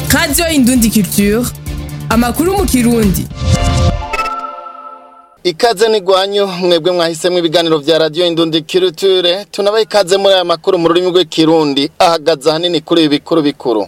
Radio Indundi Culture, amakuru mu Kirundi. Ikaze ni gwanyu mwebwe mwahisemwe ibiganiro vya Radio Indundi Culture, tunabaye ikaze muri aya makuru mu rurimi rw'ikirundi ahagaza hanini kuri ibi bikuru.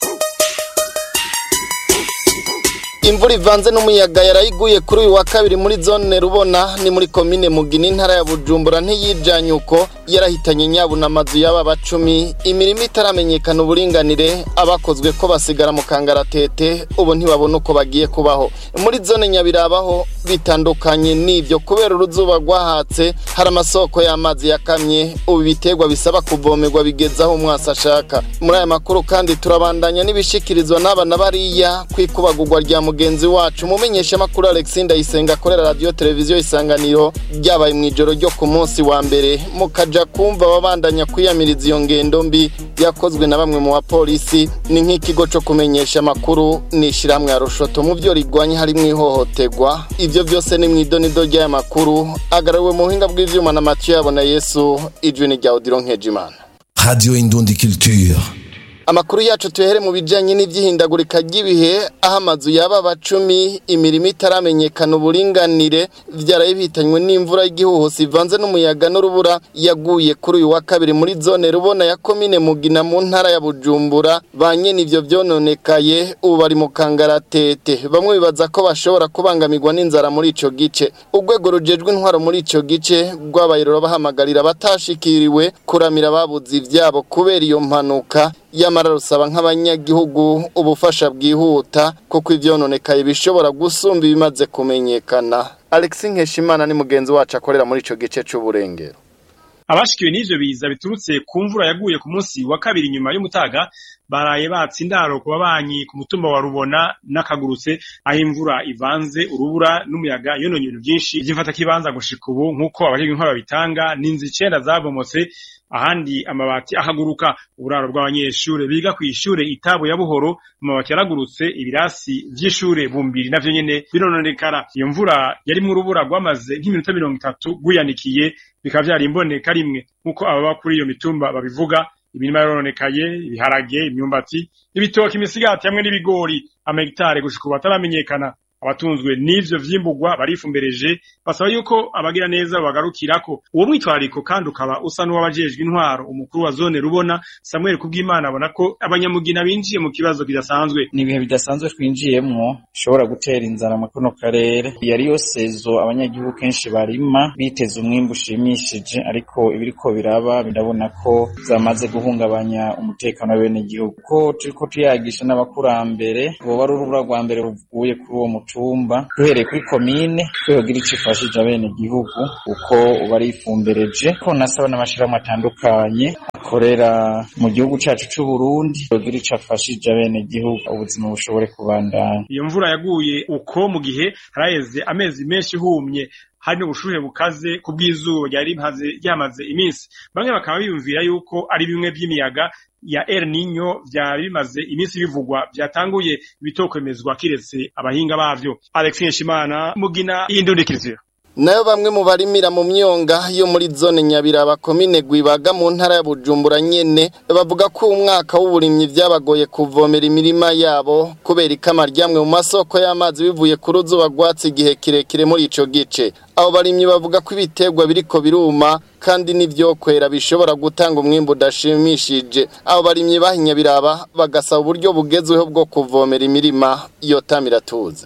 Imvura ivanze n'umuyaga yarayiguye kuri uyu wa kabiri muri zone Rubona ni muri komine Mugina intara ya Bujumbura ntiyijanye uko yarahitanye nyabu n'amazu y'aba bacumi imirimo itaramenyekana uburinganire abakozwe ko basigara mu kangaratete ubu ntibabona uko bagiye kubaho muri zone Nyabirabaho bitandukanye n'ivyo kubera uruzuba rwahatse hari amasoko y'amazi yakamye ubu biterwa bisaba kuvomerwa bigezaho umwasa ashaka muri aya makuru kandi turabandanya n'ibishikirizwa n'abana bariya kwikubagurwa rya mugenzi wacu mumenyesha makuru Alexis Ndayisenga akorera radio televiziyo Isanganiro ryabaye mu ijoro ryo ku munsi wa mbere mukaja kumva babandanya kwiyamiriza iyo ngendo mbi yakozwe na bamwe mu bapolisi ni nk'ikigo cyo kumenyesha makuru nishiramwe arushoto mu byo rigwanye hari mwihohoterwa ivyo byose ni mwidonido rya makuru agarawe mu buhinga bw'ivyuma na Mathieu yabona Yesu ijwi ni rya Odilon Nkejimana. Radio Indundi Culture. Amakuru yacu tuhere mu bijanye n'ivyihindagurika ry'ibihe aho amazu y'aba bacumi imirimo itaramenyekana uburinganire vyarayibitanywe n'imvura y'igihuhusi ivanze n'umuyaga n'urubura yaguye kuri uyu wa kabiri muri zone Rubona ya komine Mugina mu ntara ya Bujumbura banye n'ivyo vyononekaye ubu bari mu kangaratete bamwe bibaza ko bashobora kubangamirwa n'inzara muri ico gice urwego rujejwe intwaro muri ico gice rwabayirora bahamagarira batashikiriwe kuramira babuze ivyabo kubera iyo mpanuka yamara rusaba nk'abanyagihugu ubufasha bwihuta kuko ivyononekaye bishobora gusumba ibimaze kumenyekana. Alexis Nkeshimana ni mugenzi wacu akorera muri ico gice c'uburengero. Abashikiwe n'ivyo biza biturutse ku mvura yaguye ku munsi wa kabiri nyuma y'umutaga baraye batsindaro ku babanyi ku mutumba wa Rubona n'akagurutse aho imvura ivanze urubura n'umuyaga yononye ibintu byinshi by'imfata kibanza gushika ubu nkuko abahigi nkora bitanga n'inzu 9 zabomotse ahandi amabati ahaguruka uburaro bw'abanyeshure biga ku ishure Itabo ya Buhoro amabati yaragurutse ibirasi vy'ishure bumbiri navyo nyene birononekara iyo mvura yari mu rubura rwamaze nk'iminota 30 guyanikiye bikaba vyari imboneka rimwe nkuko ababa kuri iyo mitumba babivuga ibintu yarononekaye ibiharage imyumbati ibitoki imisigati hamwe n'ibigori amahegitare gushika bataramenyekana abatunzwe n'ivyo vyimburwa barifumbereje basaba yuko abagira neza bagarukirako uwo mwitwariko kandi ukaba usa n'uwabajejwe intwaro umukuru wa zone Rubona Samuel Kubwimana abona ko abanyamugina binjiye mu kibazo kidasanzwe nibihe bidasanzwe twinjiyemwo shobora gutera inzara mu kono karere yari yosezo abanyagihugu kenshi barima biteze umwimbu ushimishije ariko ibiriko biraba bindabona ko zamaze guhungabanya umutekano w'abene gihugu ko turiko tuyagisha n'abakurambere bo bari urubura rwa mbere ruvuye kuri uwo tumba duhereye kuri komine kwehogira icifashije abene gihugu uko barifumbereje ko nasaba n'amashirahamwe atandukanye akorera mu gihugu cacu c'u Burundi kwehogira icafashije abene gihugu ubuzima bushobore kubandanya. Iyo mvura yaguye uko mu gihe haraheze amezi menshi humye hari n'ubushuhe bukaze kubw'izuba ryamaze iminsi bamwe bakaba biyumvira yuko ari bimwe by'imiyaga ya El Niño vyari bimaze iminsi bivugwa byatanguye bitokwemezwa kiretse abahinga bavyo. Alexis Nkeshimana Mugina Indundi Culture. Nayo bamwe mu barimira mu myonga yo muri zone Nyabiraba komine Gwibaga mu ntara ya Bujumbura nyene bavuga ko umwaka w'uburimyi vyabagoye kuvomera imirima yabo kubera ikama ryamwe mu masoko y'amazi bivuye ku ruzuba rwatsi igihe kirekire muri ico gice. Abo barimyi bavuga ko ibiterwa biriko biruma kandi n'ivyo kwera bishobora gutanga umwimbu udashimishije. Abo barimyi bahinya biraba bagasaba uburyo bugezweho bwo kuvomera imirima yotamira tuze.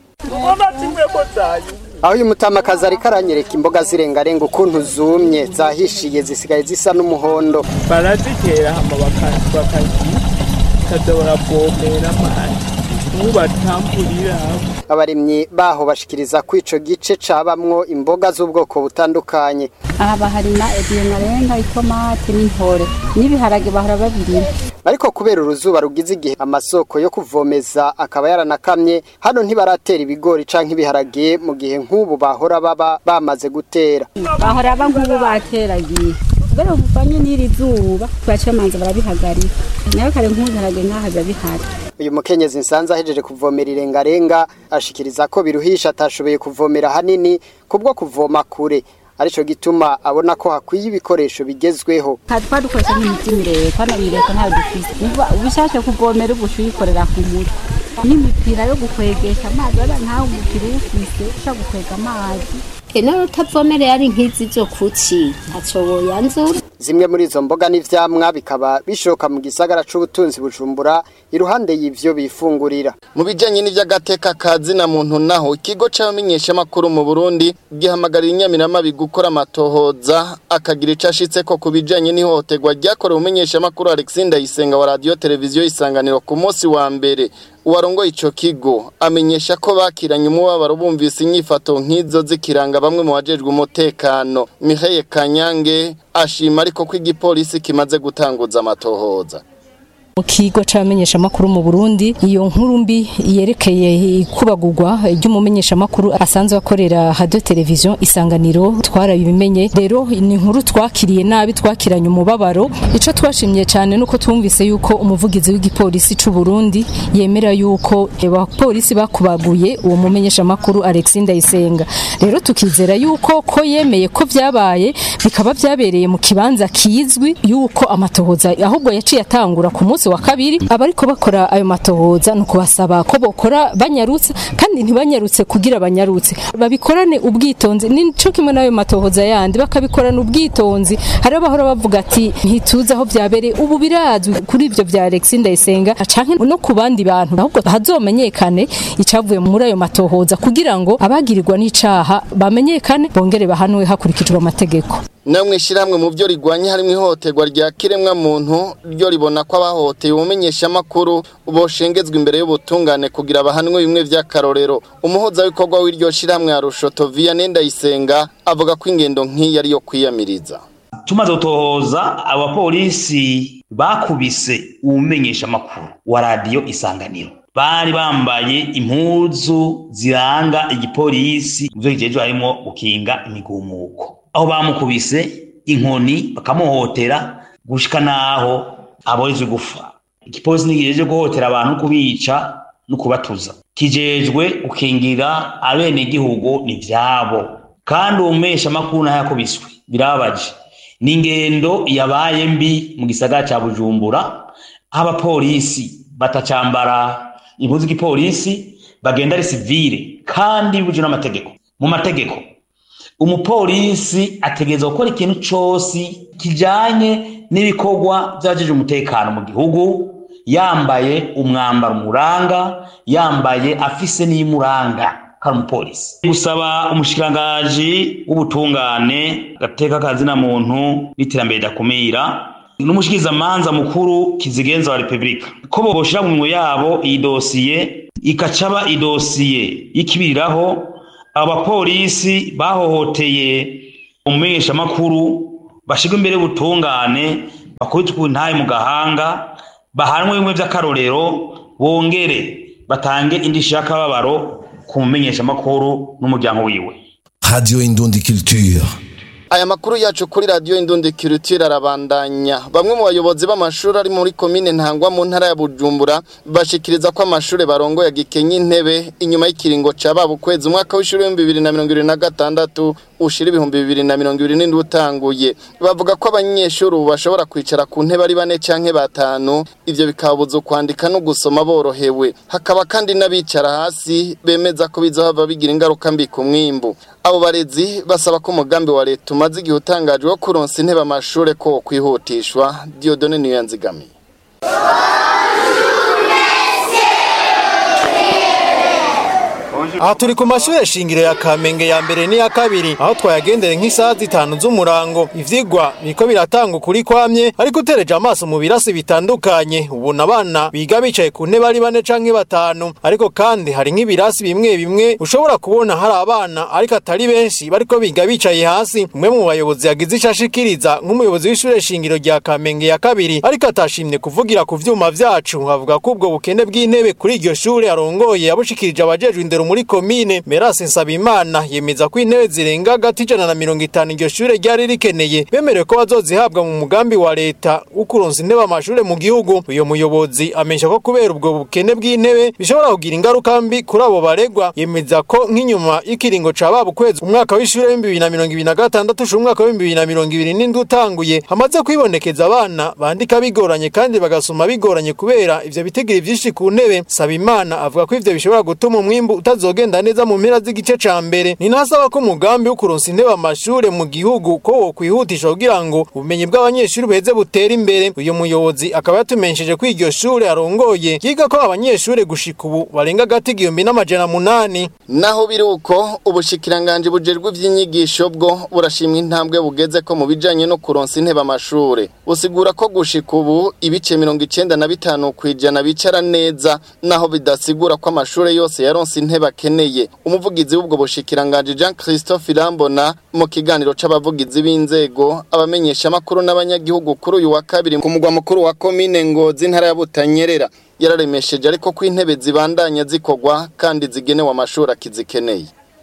Aho uyu mutamakazi ariko aranyereka imboga zirengarenga ukuntu zumye zahishiye zisigaye zisa n'umuhondo barazitera hama bakazidobora bomera amazi ubatambulira abarimyi baho bashikiriza ko ico gice cabamwo imboga z'ubwoko butandukanye aha baharima ibinyarenga itomate n'intore n'ibiharage bahora babirima ariko kubera uruzuba rugize igihe amasoko yo kuvomeza akaba yaranakamye hano ntibaratera ibigori canke ibiharage mu gihe nk'ubu bahora baba bamaze gutera bahora nk'ubu bateragiye bero buvanye n'iri zuba twacamanza barabihagarika nayo kare nk'ubiharage nkahaza bihari uyu mukenyezi nsanze ahejeje kuvomera irengarenga ashikiriza ko biruhisha atashoboye kuvomera hanini kubwo kuvoma kure arico gituma abona ko hakwiye ibikoresho bigezweho. Twadukoresha n'imiti miremire twanabireka ntayo dufise. Ubishashe kuvomera ubushuyikorera ku mutwe. N'imipira yo gukwegesha amazi aba ntaho umupira ufise ushaka gukwega amazi. Eno utavomerera ari nkizi zo kuki acoboya nzura. Zimwe muri izo mboga n'ivyamwa bikaba bishoka mu gisagara c'ubutunzi Bujumbura iruhande y'ivyo bifungurira. Mu bijanye n'ivyagateka kazi na muntu naho ikigo c'abamenyesha makuru mu Burundi gihamagarira inyamiramabi gukora amatohoza akagira icashitse ko kubijanye n'ihohoterwa ryakorewe umenyesha makuru Alexis Ndayisenga wa radio televiziyo Isanganiro ku munsi wa mbere. Uwarongo ico kigo amenyesha ko bakiranye umubabaro bumvise inyifato nk'izo zikiranga bamwe mu bajejwe umutekano. Mihaye Kanyange ashima ariko ko igipolisi kimaze gutanguza amatohoza. Mu kigo c'abamenyesha makuru mu Burundi iyo nkuru mbi yerekeye ikubagurwa ry'umumenyesha makuru asanzwe akorera radio televiziyo Isanganiro twarabimenye. Rero ni inkuru twakiriye nabi twakiranye umubabaro. Ico twashimye cyane nuko twumvise yuko umuvugizi w'igipolisi c'u Burundi yemera yuko abapolisi bakubaguye uwo mumenyesha makuru Alexis Ndayisenga. Rero tukizera yuko ko yemeye ko vyabaye bikaba vyabereye mu kibanza kizwi yuko amatohoza ahubwo yaciye atangura ku munsi wa kabiri. Abariko bakora ayo matohoza nuko basaba ko bokora banyarutse kandi ntibanyarutse kugira banyarutse babikorane ubwitonzi nico kimwe nayo matohoza yandi bakabikorana ubwitonzi. Hari abahora bavuga ati ntituza aho vyabereye ubu birazwi kuri ivyo vya Alexis Ndayisenga canke no ku bandi bantu ahubwo hazomenyekane icavuye muri ayo matohoza kugira ngo abagirirwa n'icaha bamenyekane bongere bahanwe hakurikijwe amategeko. Namwe shiramwe mu byo rigwanya harimo ihohoterwa rya kiremwa muntu ryo ribona ko abahoteye umenyesha makuru boshengezwa imbere y'ubutungane kugira bahanwe bimwe vy'akarorero. Umuhoza w'ikorwa w'iryo shiramwe Arushoto Vianney Ndayisenga avuga ko ingendo nk'iyi ari yo kwiyamiriza. Tumaze gutohoza abapolisi bakubise umenyesha makuru wa radio Isanganiro bari bambaye impuzu ziranga igipolisi muvyo kijeje harimo gukinga imigumuko. Aho bamukubise inkoni bakamuhotera gushika naho aborizwe gufa. Igipolisi nigijeje guhotera abantu kubica no kubatuza. Kijejwe gukingira abene gihugu ni vyabo. Kandi umesha makuru na yakubiswe birabaje. Ningendo yabaye mbi mu gisagara ca Bujumbura abapolisi batacambara impuzu z'igipolisi bagenda ari civile kandi buje n'amategeko. Mu mategeko umupolisi ategeza gukora ikintu cyose kijanye n'ibikorwa byajeje umutekano mu gihugu yambaye umwambaro muranga yambaye afise n'imuranga kari umupolisi. Gusaba umushikirangaji w'ubutungane gateka kazi na muntu n'iterambere dakumira n'umushikiza manza mukuru kizigenza wa Republika ko boboshira mu minwe yabo iyi dosiye ikacaba idosiye y'ikibiriraho abapolisi bahohoteye umumenyesha makuru bashigwe imbere y'ubutungane bakubitwe ntaye mu gahanga bahanwe bimwe vy'akarorero bongere batange indishyi y'akababaro ku mumenyesha makuru n'umuryango wiwe. Radio Indundi Culture. Aya makuru yacu kuri radio Indundi Culture arabandanya. Bamwe mu bayobozi b'amashuri ari muri commune Ntangwa mu ntara ya Bujumbura bashikiriza ko amashuri barongo ya Gikenye intebe inyuma y'ikiringo ca babukwezi umwaka w'ishuri 2026 ushira 2027 utanguye. Bavuga ko abanyeshuri bashobora kwicara ku ntebe ari 4 canke 5 ivyo bikabuza kwandika no gusoma borohewe. Hakaba kandi n'abicara hasi bemeza ko bizohava bigira ingaruka mbi ku mwimbu. Abo barezi basaba ko umugambi wa leta umaze igihe utangajwe wo kuronsa intebe amashure ko kwihutishwa. Dieudonne Niyanzigamiye. Aha turi ku mashure shingiro ya Kamenge ya mbere ni ya kabiri aho twayagendeye nk'isaha 5 z'umurango. Ivyigwa biko biratanga kuri kwamye ariko utereje amaso mu birasi bitandukanye ubona abana biga bicaye ku ntebe ari 4 canke 5 ariko kandi hari nk'ibirasi bimwe bimwe ushobora kubona hari abana ariko atari benshi bariko biga bicaye hasi. Umwe mu bayobozi yagize icashikiriza nk'umuyobozi w'ishure shingiro rya Kamenge ya kabiri ariko atashimye kuvugira ku vyuma vyacu avuga ko ubwo bukene bw'intebe kuri iryo shure arongoye yabushikirije abajejwe indero muri komine Merase Nsabimana yemeza ko intebe zirenga gati 150 iryo shure ryari rikeneye bemerewe ko bazozihabwa mu mugambi wa leta ukuronsa intebe amashure mu gihugu. Uyo muyobozi amesha ko kubera ubwo bukene bw'intebe bishobora kugira ingaruka mbi kuri abo baregwa. Yemeza ko nk'inyuma y'ikiringo ca babo kwezi umwaka w'ishure 2026 umwaka wa 2027 utanguye hamaze kwibonekeza abana bandika bigoranye kandi bagasoma bigoranye kubera ivyo bitegera vyinshi ku ntebe. Sabimana avuga ko ivyo bishobora gutuma umwimbu utazogenda neza mu mpera z'igice ca mbere. Ni nasaba ko umugambi wo kuronsa intebe amashure mu gihugu ko wo kwihutisha kugira ngo ubumenyi bw'abanyeshuri buheze butera imbere. Uyu muyobozi akaba yatumenyesheje ko iryo shure arongoye yiga ko abanyeshuri gushika ubu barenga gati 1800. Naho biruko ubushikiranganje bujejwe ivy'inyigisho bwo burashimwa intambwe bugeze ko mu bijanye no kuronsa intebe amashure. Usigura ko gushika ubu ibice 95% kwijana bicara neza naho bidasigura ko amashure yose yaronse intebe akeneye. Umuvugizi w'ubwo bushikiranganje Jean Christophe Irambona mu kiganiro c'abavugizi b'inzego abamenyesha makuru n'abanyagihugu kuri uyu wa kabiri ku mugwa mukuru wa komine Ngozi ntara ya Butanyerera yararemesheje ariko ko intebe zibandanya zikogwa kandi zigenewe amashuri akizikeneye.